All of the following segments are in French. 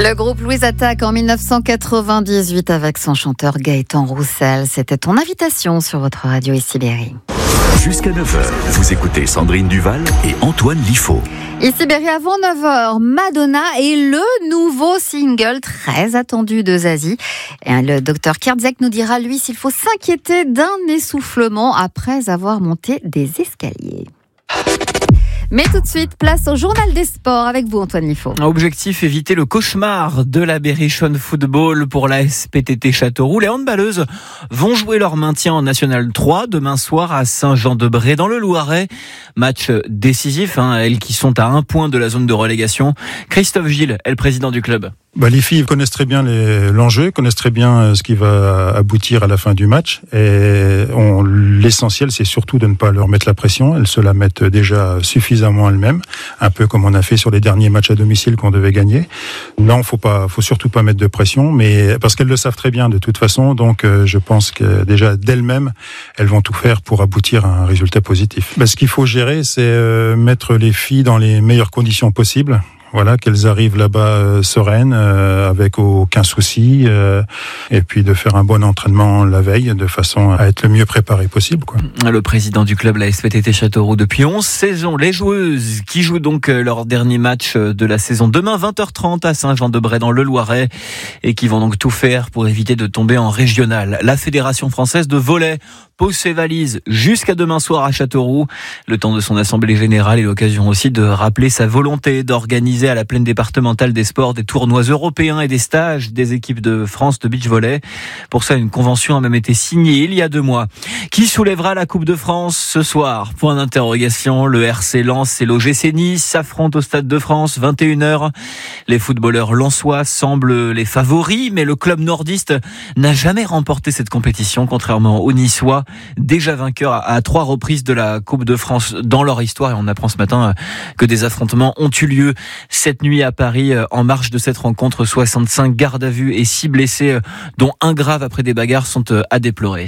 Le groupe Louise attaque en 1998 avec son chanteur Gaëtan Roussel. C'était ton invitation sur votre radio ici Berry. Jusqu'à 9h, vous écoutez Sandrine Duval et Antoine Liffaut. Ici Berry, avant 9h, Madonna est le nouveau single très attendu de Zazie. Et le docteur Kertzek nous dira, lui, s'il faut s'inquiéter d'un essoufflement après avoir monté des escaliers. Mais tout de suite, place au journal des sports avec vous, Antoine Liffaut. Objectif, éviter le cauchemar de la Berrichonne Football pour la SPTT Châteauroux. Les handballeuses vont jouer leur maintien en National 3 demain soir à Saint-Jean-de-Bray dans le Loiret. Match décisif, elles qui sont à 1 point de la zone de relégation. Christophe Gilles est le président du club. Les filles connaissent très bien l'enjeu, connaissent très bien ce qui va aboutir à la fin du match. Et l'essentiel, c'est surtout de ne pas leur mettre la pression. Elles se la mettent déjà suffisamment elles-mêmes, un peu comme on a fait sur les derniers matchs à domicile qu'on devait gagner. Non, faut surtout pas mettre de pression, mais parce qu'elles le savent très bien de toute façon. Donc, je pense que déjà d'elles-mêmes, elles vont tout faire pour aboutir à un résultat positif. Ce qu'il faut gérer, c'est mettre les filles dans les meilleures conditions possibles. Voilà, qu'elles arrivent là-bas sereines, avec aucun souci, et puis de faire un bon entraînement la veille, de façon à être le mieux préparé possible, quoi. Le président du club, la SPTT Châteauroux, depuis 11 saisons, les joueuses qui jouent donc leur dernier match de la saison demain 20h30 à Saint-Jean-de-Bray dans le Loiret, et qui vont donc tout faire pour éviter de tomber en régional. La Fédération française de volley pose ses valises jusqu'à demain soir à Châteauroux, le temps de son assemblée générale et l'occasion aussi de rappeler sa volonté d'organiser à la plaine départementale des sports des tournois européens et des stages des équipes de France de beach volley. Pour ça, une convention a même été signée il y a 2 mois. Qui soulèvera la Coupe de France ce soir ? Point d'interrogation. Le RC Lens et l'OGC Nice s'affrontent au Stade de France, 21h. Les footballeurs lensois semblent les favoris, mais le club nordiste n'a jamais remporté cette compétition, contrairement aux Niçois, déjà vainqueurs à 3 reprises de la Coupe de France dans leur histoire. Et on apprend ce matin que des affrontements ont eu lieu cette nuit à Paris. En marge de cette rencontre, 65 gardes à vue et 6 blessés, dont un grave après des bagarres, sont à déplorer.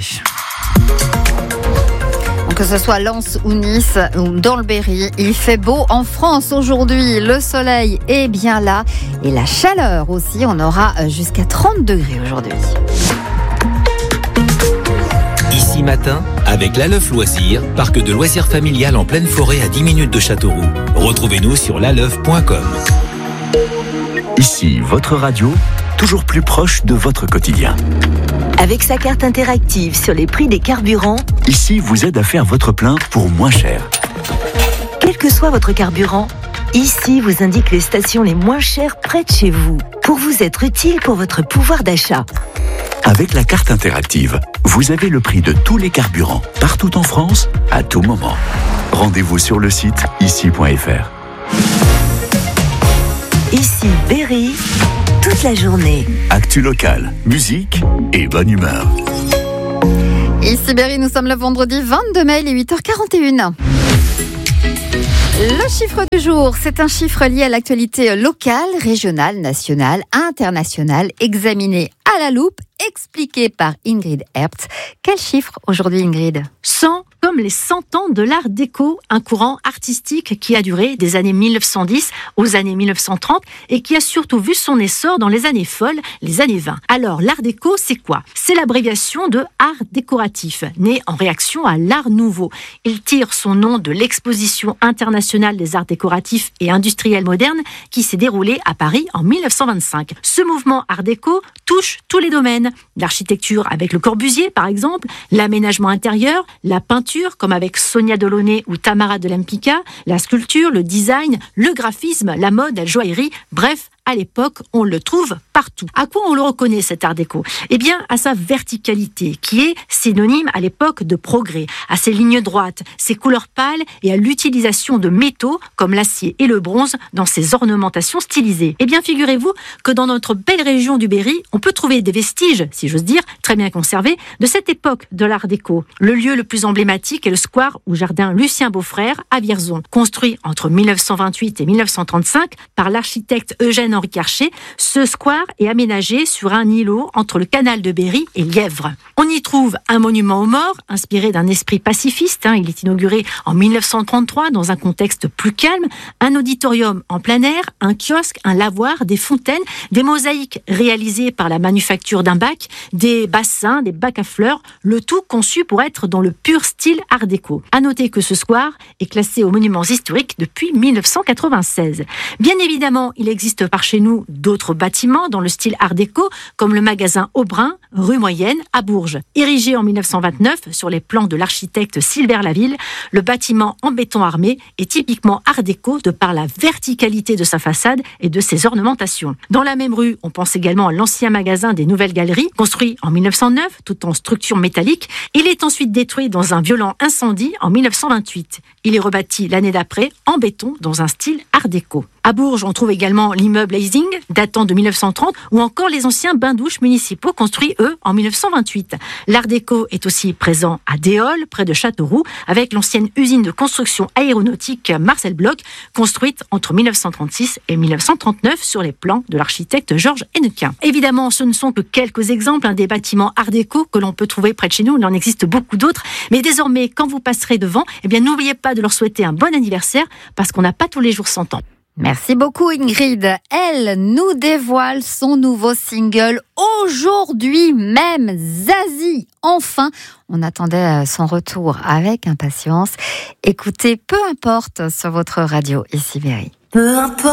Que ce soit Lens ou Nice ou dans le Berry, il fait beau en France aujourd'hui. Le soleil est bien là et la chaleur aussi. On aura jusqu'à 30 degrés aujourd'hui. Ici matin, avec l'Aleuf Loisirs, parc de loisirs familial en pleine forêt à 10 minutes de Châteauroux. Retrouvez-nous sur laleuf.com. Ici, votre radio, toujours plus proche de votre quotidien. Avec sa carte interactive sur les prix des carburants, Ici vous aide à faire votre plein pour moins cher. quel que soit votre carburant, Ici vous indique les stations les moins chères près de chez vous, pour vous être utile pour votre pouvoir d'achat. Avec la carte interactive, vous avez le prix de tous les carburants, partout en France, à tout moment. Rendez-vous sur le site ici.fr. Ici Berry, toute la journée. Actu locale, musique et bonne humeur. Ici Berry, nous sommes le vendredi 22 mai, il est 8h41. Le chiffre du jour, c'est un chiffre lié à l'actualité locale, régionale, nationale, internationale, examiné à la loupe, expliqué par Ingrid Hertz. Quel chiffre aujourd'hui, Ingrid ? 100 comme les 100 ans de l'art déco, un courant artistique qui a duré des années 1910 aux années 1930 et qui a surtout vu son essor dans les années folles, les années 20. Alors, l'art déco, c'est quoi ? C'est l'abréviation de art décoratif, né en réaction à l'art nouveau. Il tire son nom de l'exposition internationale des arts décoratifs et industriels modernes qui s'est déroulée à Paris en 1925. Ce mouvement art déco touche tous les domaines. L'architecture avec Le Corbusier, par exemple, l'aménagement intérieur, la peinture, comme avec Sonia Delaunay ou Tamara de Lempicka, la sculpture, le design, le graphisme, la mode, la joaillerie, bref, à l'époque, on le trouve partout. À quoi on le reconnaît, cet art déco ? Eh bien, à sa verticalité, qui est synonyme à l'époque de progrès, à ses lignes droites, ses couleurs pâles et à l'utilisation de métaux comme l'acier et le bronze dans ses ornementations stylisées. Eh bien, figurez-vous que dans notre belle région du Berry, on peut trouver des vestiges, si j'ose dire, très bien conservés, de cette époque de l'art déco. Le lieu le plus emblématique est le square ou jardin Lucien Beaufrère à Vierzon, construit entre 1928 et 1935 par l'architecte Eugène Anne-Henri Carcher, ce square est aménagé sur un îlot entre le canal de Berry et Lièvre. On y trouve un monument aux morts, inspiré d'un esprit pacifiste. Il est inauguré en 1933 dans un contexte plus calme. Un auditorium en plein air, un kiosque, un lavoir, des fontaines, des mosaïques réalisées par la manufacture d'un bac, des bassins, des bacs à fleurs, le tout conçu pour être dans le pur style art déco. À noter que ce square est classé aux monuments historiques depuis 1996. Bien évidemment, il existe par chez nous d'autres bâtiments dans le style art déco, comme le magasin Aubrun, rue Moyenne, à Bourges. Érigé en 1929 sur les plans de l'architecte Sylvère Laville, le bâtiment en béton armé est typiquement art déco de par la verticalité de sa façade et de ses ornementations. Dans la même rue, on pense également à l'ancien magasin des Nouvelles Galeries, construit en 1909, tout en structure métallique. Il est ensuite détruit dans un violent incendie en 1928. Il est rebâti l'année d'après en béton dans un style art déco. À Bourges, on trouve également l'immeuble Eising, datant de 1930, ou encore les anciens bains-douches municipaux construits, eux, en 1928. L'art déco est aussi présent à Déol, près de Châteauroux, avec l'ancienne usine de construction aéronautique Marcel Bloch, construite entre 1936 et 1939 sur les plans de l'architecte Georges Hennequin. Évidemment, ce ne sont que quelques exemples des bâtiments art déco que l'on peut trouver près de chez nous. Il en existe beaucoup d'autres. Mais désormais, quand vous passerez devant, n'oubliez pas de leur souhaiter un bon anniversaire, parce qu'on n'a pas tous les jours 100 ans. Merci beaucoup Ingrid. Elle nous dévoile son nouveau single aujourd'hui même, Zazie. Enfin, on attendait son retour avec impatience. Écoutez, peu importe sur votre radio ici Berry. Peu importe.